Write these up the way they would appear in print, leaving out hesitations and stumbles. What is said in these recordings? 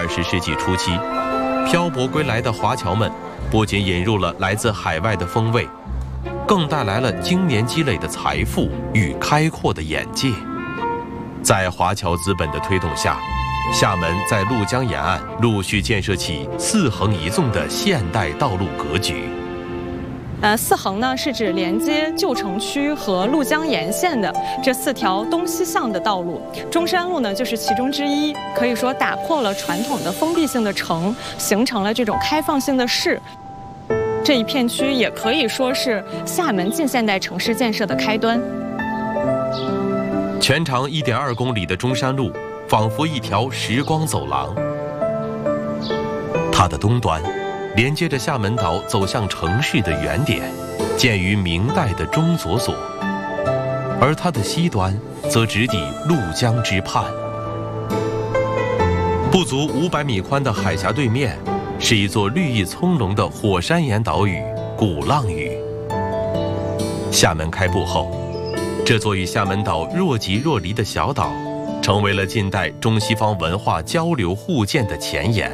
20世纪初期，漂泊归来的华侨们不仅引入了来自海外的风味，更带来了经年积累的财富与开阔的眼界。在华侨资本的推动下，厦门在鹭江沿岸陆续建设起4横一纵的现代道路格局。 4横呢是指连接旧城区和鹭江沿线的这4条东西向的道路，中山路呢就是其中之一。可以说打破了传统的封闭性的城，形成了这种开放性的市。这一片区也可以说是厦门近现代城市建设的开端。 全长1.2公里的中山路，仿佛一条时光走廊。它的东端连接着厦门岛走向城市的原点，建于明代的钟佐所；而它的西端则直抵鹭江之畔。不足500米宽的海峡对面，是一座绿意葱茏的火山岩岛屿——鼓浪屿。厦门开埠后，这座与厦门岛若即若离的小岛，成为了近代中西方文化交流互鉴的前沿。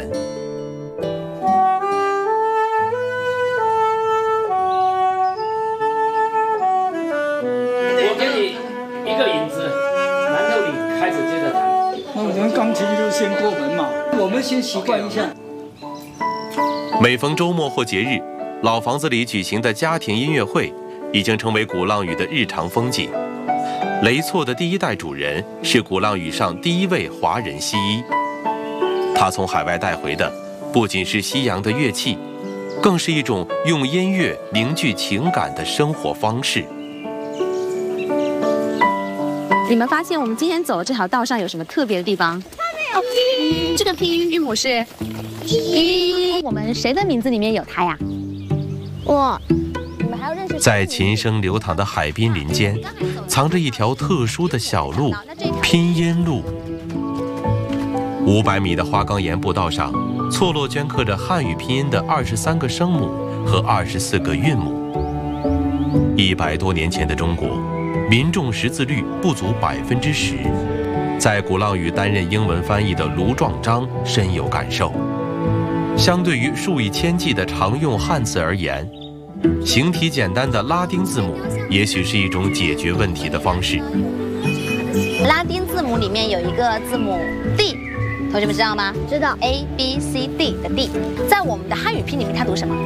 我给你一个引子，然后你开始接着弹。 那我们钢琴就先过门嘛，我们先习惯一下。 每逢周末或节日，老房子里举行的家庭音乐会，已经成为鼓浪屿的日常风景。雷错的第1代主人是鼓浪屿上第1位华人西医，他从海外带回的不仅是西洋的乐器，更是一种用音乐凝聚情感的生活方式。 你们发现我们今天走的这条道上有什么特别的地方？这个拼音韵母是一，我们谁的名字里面有它呀？我。 在琴声流淌的海滨林间，藏着一条特殊的小路——拼音路。500米的花岗岩步道上，错落镌刻着汉语拼音的23个声母和24个韵母。100多年前的中国，民众识字率不足10%。在鼓浪屿担任英文翻译的卢壮章深有感受。相对于数以千计的常用汉字而言，形体简单的拉丁字母也许是一种解决问题的方式。 拉丁字母里面有一个字母 D， 同学们知道吗？知道 A B C D 的 D， 在我们的汉语拼里面它读什么？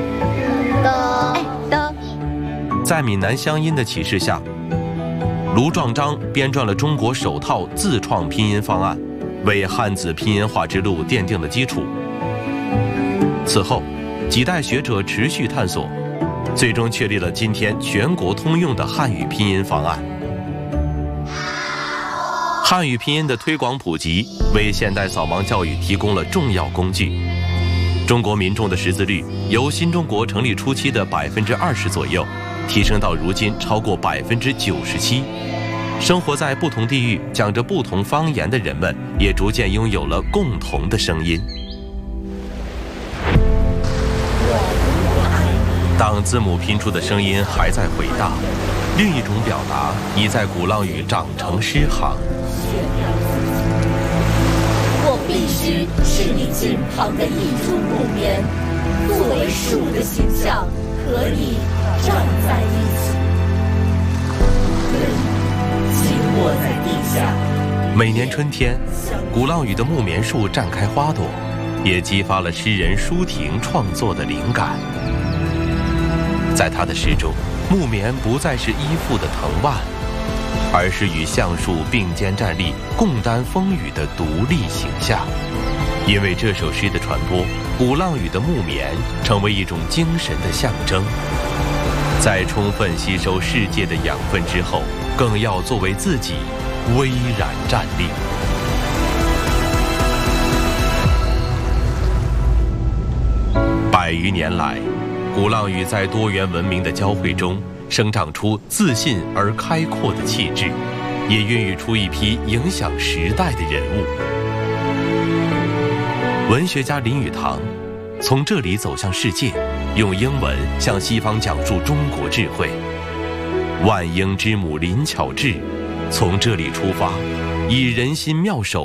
的。 在闽南乡音的启示下，卢壮章编撰了中国首套自创拼音方案，为汉字拼音化之路奠定了基础。此后，几代学者持续探索，最终确立了今天全国通用的汉语拼音方案。汉语拼音的推广普及，为现代扫盲教育提供了重要工具。中国民众的识字率由新中国成立初期的20%左右，提升到如今超过97%。生活在不同地域、讲着不同方言的人们，也逐渐拥有了共同的声音。当字母拼出的声音还在回荡，另一种表达已在鼓浪屿长成诗行。 我必须是你近旁的一株木棉，作为树的形象和你站在一起，人紧握在地下。 每年春天，鼓浪屿的木棉树绽开花朵，也激发了诗人舒婷创作的灵感。在他的诗中，木棉不再是依附的藤蔓，而是与橡树并肩站立、共担风雨的独立形象。因为这首诗的传播，鼓浪屿的木棉成为一种精神的象征。在充分吸收世界的养分之后，更要作为自己巍然站立。100余年来，鼓浪屿在多元文明的交汇中，生长出自信而开阔的气质，也孕育出一批影响时代的人物。文学家林语堂从这里走向世界，用英文向西方讲述中国智慧。万英之母林巧稚从这里出发，以人心妙手